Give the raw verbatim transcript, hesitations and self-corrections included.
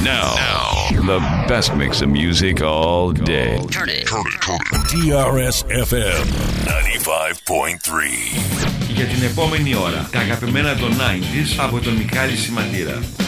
Now, now, the best mix of music all day. Turn it. Turn it. Turn it. τι αρ ες εφ εμ ninety-five point three. Για την επόμενη ώρα, τα αγαπημένα των ενενήντα από τον Μιχάλη Σιματήρα.